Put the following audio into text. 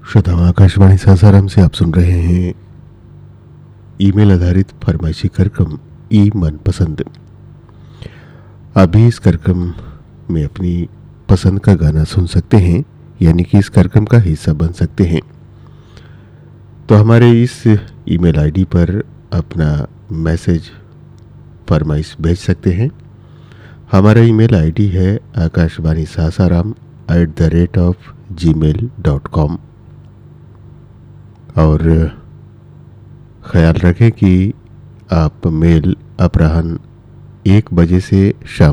श्रोताओं, आकाशवाणी सासाराम से आप सुन रहे हैं ईमेल आधारित फरमाइशी कार्यक्रम ई मनपसंद। आप भी इस कार्यक्रम में अपनी पसंद का गाना सुन सकते हैं, यानी कि इस कार्यक्रम का हिस्सा बन सकते हैं। तो हमारे इस ईमेल आईडी पर अपना मैसेज फरमाइश भेज सकते हैं। हमारा ईमेल आईडी है akashvanisasaram@gmail.com। और ख्याल रखें कि आप मेल अपराह्न 1 बजे से शाम